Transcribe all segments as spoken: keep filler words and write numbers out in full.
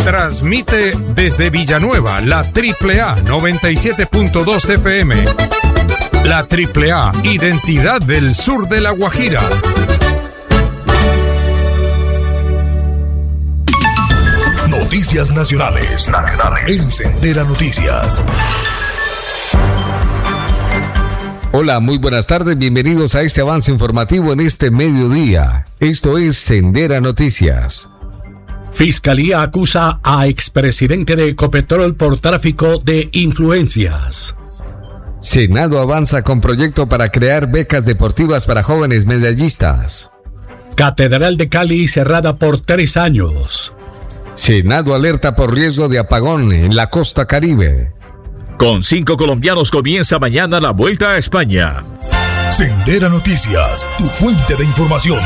Transmite desde Villanueva la Triple A noventa y siete punto dos F M. La Triple A, identidad del sur de La Guajira. Noticias nacionales. Nacionales. En Sendera Noticias. Hola, muy buenas tardes, bienvenidos a este avance informativo en este mediodía. Esto es Sendera Noticias. Fiscalía acusa a expresidente de Ecopetrol por tráfico de influencias. Senado avanza con proyecto para crear becas deportivas para jóvenes medallistas. Catedral de Cali cerrada por tres años. Senado alerta por riesgo de apagón en la costa Caribe. Con cinco colombianos comienza mañana la Vuelta a España. Sendera Noticias, tu fuente de información.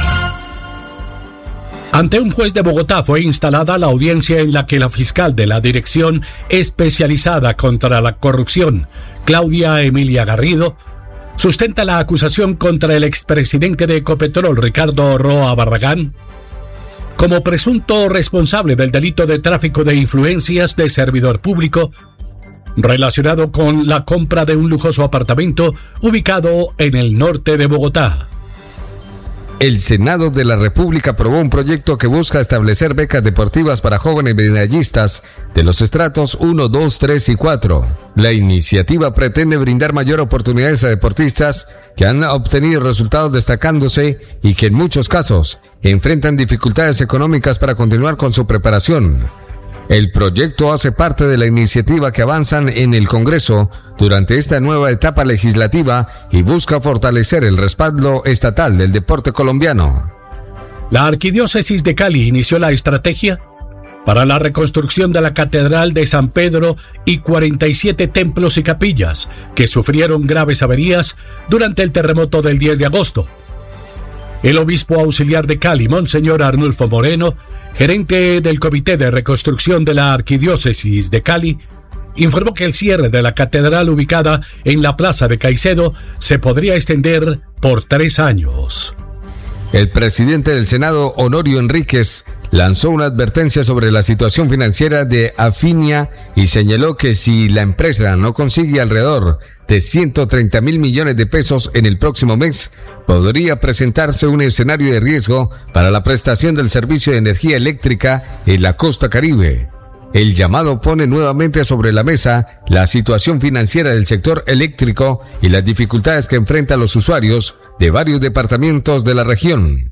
Ante un juez de Bogotá fue instalada la audiencia en la que la fiscal de la Dirección Especializada contra la Corrupción, Claudia Emilia Garrido, sustenta la acusación contra el expresidente de Ecopetrol, Ricardo Roa Barragán, como presunto responsable del delito de tráfico de influencias de servidor público relacionado con la compra de un lujoso apartamento ubicado en el norte de Bogotá. El Senado de la República aprobó un proyecto que busca establecer becas deportivas para jóvenes medallistas de los estratos uno, dos, tres y cuatro. La iniciativa pretende brindar mayor oportunidades a deportistas que han obtenido resultados destacándose y que en muchos casos enfrentan dificultades económicas para continuar con su preparación. El proyecto hace parte de la iniciativa que avanzan en el Congreso durante esta nueva etapa legislativa y busca fortalecer el respaldo estatal del deporte colombiano. La Arquidiócesis de Cali inició la estrategia para la reconstrucción de la Catedral de San Pedro y cuarenta y siete templos y capillas que sufrieron graves averías durante el terremoto del diez de agosto. El obispo auxiliar de Cali, Monseñor Arnulfo Moreno, gerente del Comité de Reconstrucción de la Arquidiócesis de Cali, informó que el cierre de la catedral ubicada en la Plaza de Caicedo se podría extender por tres años. El presidente del Senado, Honorio Enríquez, lanzó una advertencia sobre la situación financiera de Afinia y señaló que si la empresa no consigue alrededor de ciento treinta mil millones de pesos en el próximo mes, podría presentarse un escenario de riesgo para la prestación del servicio de energía eléctrica en la costa Caribe. El llamado pone nuevamente sobre la mesa la situación financiera del sector eléctrico y las dificultades que enfrentan los usuarios de varios departamentos de la región.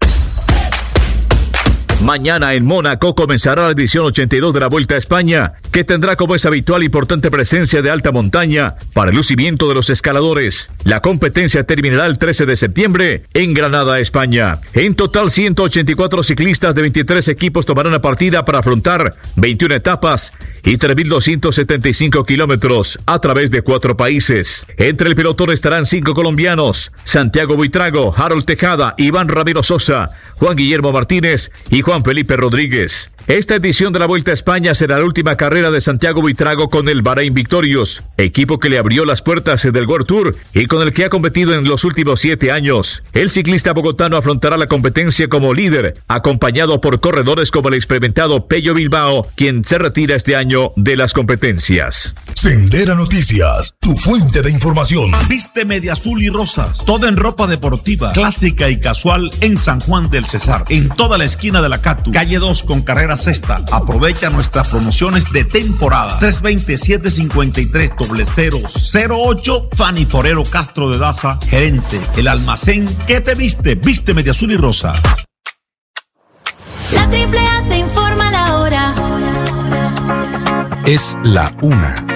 Mañana en Mónaco comenzará la edición ochenta y dos de la Vuelta a España, que tendrá como es habitual importante presencia de alta montaña para el lucimiento de los escaladores. La competencia terminará el trece de septiembre en Granada, España. En total, ciento ochenta y cuatro ciclistas de veintitrés equipos tomarán la partida para afrontar veintiuna etapas y tres mil doscientos setenta y cinco kilómetros a través de cuatro países. Entre el pelotón estarán cinco colombianos: Santiago Buitrago, Harold Tejada, Iván Ramiro Sosa, Juan Guillermo Martínez y Juan Felipe Rodríguez. Esta edición de la Vuelta a España será la última carrera de Santiago Buitrago con el Bahrein Victorious, equipo que le abrió las puertas del World Tour y con el que ha competido en los últimos siete años. El ciclista bogotano afrontará la competencia como líder, acompañado por corredores como el experimentado Pello Bilbao, quien se retira este año de las competencias. Sendera Noticias, tu fuente de información. Vísteme de azul y rosas, todo en ropa deportiva, clásica y casual en San Juan del Cesar, en toda la esquina de la Catu, calle dos con carrera sexta. Aprovecha nuestras promociones de temporada. tres veintisiete cincuenta y tres cero cero ocho. Fanny Forero Castro de Daza, gerente. El almacén que te viste, vísteme de azul y rosa. La Triple A te informa la hora. Es la una.